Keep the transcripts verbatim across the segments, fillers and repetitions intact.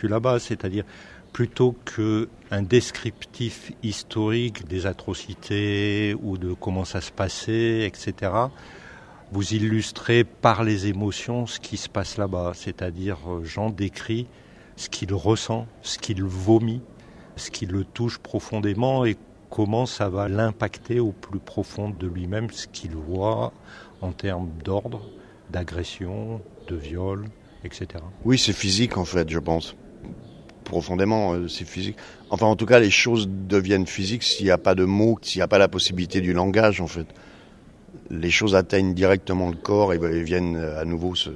vécu là-bas, c'est-à-dire plutôt qu'un descriptif historique des atrocités ou de comment ça se passait, et cetera, vous illustrez par les émotions ce qui se passe là-bas, c'est-à-dire Jean décrit ce qu'il ressent, ce qu'il vomit, ce qui le touche profondément et comment ça va l'impacter au plus profond de lui-même, ce qu'il voit en termes d'ordre, d'agression, de viol, et cetera. Oui, c'est physique en fait, je pense. Profondément, c'est physique. Enfin, en tout cas, les choses deviennent physiques s'il n'y a pas de mots, s'il n'y a pas la possibilité du langage, en fait. Les choses atteignent directement le corps et viennent à nouveau se...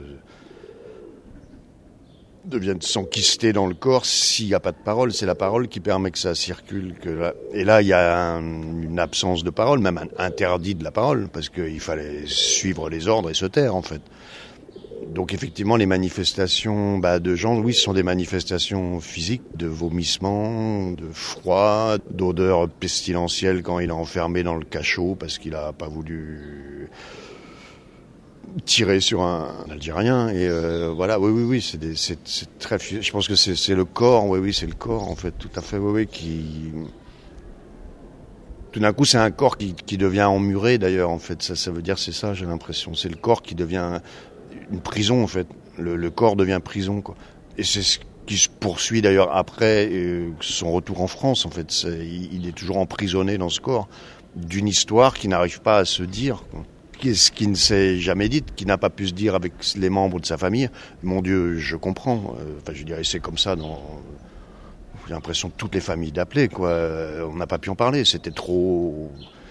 deviennent s'enquister dans le corps s'il n'y a pas de parole. C'est la parole qui permet que ça circule. Que là... Et là, il y a un... une absence de parole, même un interdit de la parole, parce qu'il fallait suivre les ordres et se taire, en fait. Donc effectivement, les manifestations bah, de Jean, oui, ce sont des manifestations physiques, de vomissements, de froid, d'odeurs pestilentielles quand il est enfermé dans le cachot parce qu'il n'a pas voulu tirer sur un, un Algérien. Et euh, voilà, oui, oui, oui, c'est, des, c'est, c'est très... Je pense que c'est, c'est le corps, oui, oui, c'est le corps, en fait, tout à fait, oui, oui, qui... Tout d'un coup, c'est un corps qui, qui devient emmuré, d'ailleurs, en fait. Ça, ça veut dire, c'est ça, j'ai l'impression. C'est le corps qui devient... une prison en fait, le, le corps devient prison quoi. Et c'est ce qui se poursuit d'ailleurs après euh, son retour en France en fait. C'est, il est toujours emprisonné dans ce corps d'une histoire qui n'arrive pas à se dire, quoi. Ce qui ne s'est jamais dit, qui n'a pas pu se dire avec les membres de sa famille. Mon Dieu, je comprends. Enfin, je dirais c'est comme ça dans. J'ai l'impression de toutes les familles d'appeler quoi. On n'a pas pu en parler. C'était trop.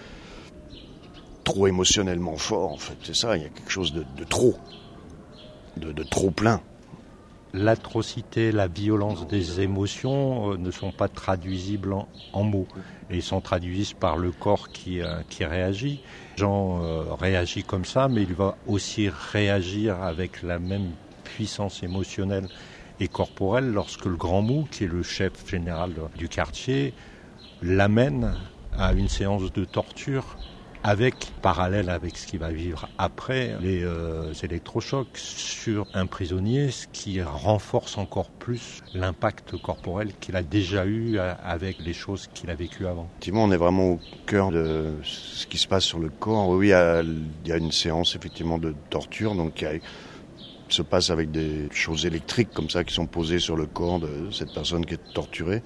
trop émotionnellement fort en fait. C'est ça. Il y a quelque chose de, de trop. De, de trop plein. L'atrocité, la violence des émotions euh, ne sont pas traduisibles en, en mots. Et ils sont traduits par le corps qui, euh, qui réagit. Jean euh, réagit comme ça, mais il va aussi réagir avec la même puissance émotionnelle et corporelle lorsque le Grand Mou, qui est le chef général du quartier, l'amène à une séance de torture avec, parallèle avec ce qu'il va vivre après, les euh, électrochocs sur un prisonnier, ce qui renforce encore plus l'impact corporel qu'il a déjà eu avec les choses qu'il a vécues avant. Effectivement, on est vraiment au cœur de ce qui se passe sur le corps. Oui, il y a une séance effectivement de torture, donc qui se passe avec des choses électriques comme ça qui sont posées sur le corps de cette personne qui est torturée.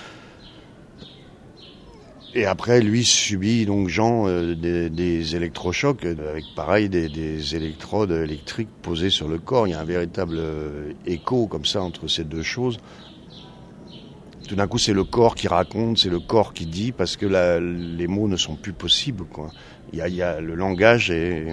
Et après, lui subit, donc Jean, euh, des, des électrochocs, avec pareil, des, des électrodes électriques posées sur le corps. Il y a un véritable euh, écho comme ça entre ces deux choses. Tout d'un coup, c'est le corps qui raconte, c'est le corps qui dit, parce que la, les mots ne sont plus possibles, quoi. Il y a, il y a le langage et...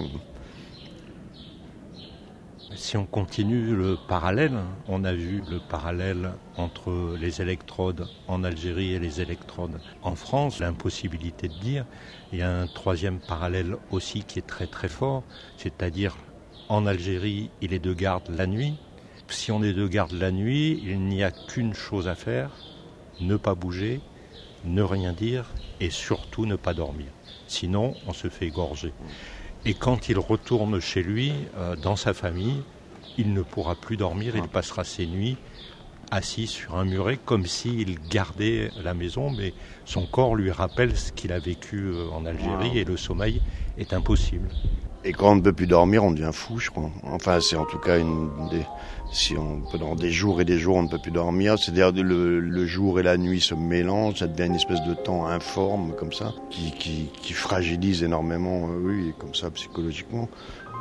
Si on continue le parallèle, on a vu le parallèle entre les électrodes en Algérie et les électrodes en France, l'impossibilité de dire. Il y a un troisième parallèle aussi qui est très très fort, c'est-à-dire en Algérie, il est de garde la nuit. Si on est de garde la nuit, il n'y a qu'une chose à faire, ne pas bouger, ne rien dire et surtout ne pas dormir. Sinon, on se fait égorger. Et quand il retourne chez lui, euh, dans sa famille, il ne pourra plus dormir, il passera ses nuits assis sur un muret comme s'il gardait la maison, mais son corps lui rappelle ce qu'il a vécu en Algérie et le sommeil est impossible. Et quand on ne peut plus dormir, on devient fou, je crois. Enfin, c'est en tout cas une des... Si on peut dans des jours et des jours, on ne peut plus dormir. C'est-à-dire le, le jour et la nuit se mélangent, ça devient une espèce de temps informe comme ça, qui, qui, qui fragilise énormément, euh, oui, comme ça psychologiquement.